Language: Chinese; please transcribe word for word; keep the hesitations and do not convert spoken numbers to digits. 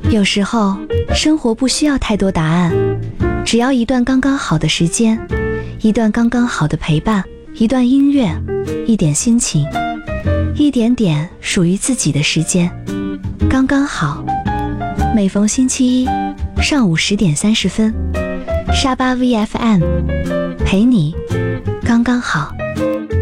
有时候，生活不需要太多答案，只要一段刚刚好的时间，一段刚刚好的陪伴，一段音乐，一点心情，一点点属于自己的时间，刚刚好。每逢星期一上午十点三十分，沙巴 V F M 陪你刚刚好。